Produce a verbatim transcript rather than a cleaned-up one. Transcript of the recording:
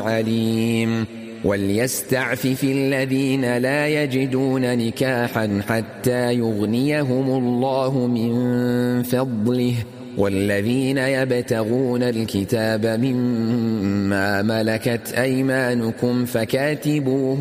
عليم. وليستعفف الذين لا يجدون نكاحا حتى يغنيهم الله من فضله، والذين يبتغون الكتاب مما ملكت أيمانكم فكاتبوهم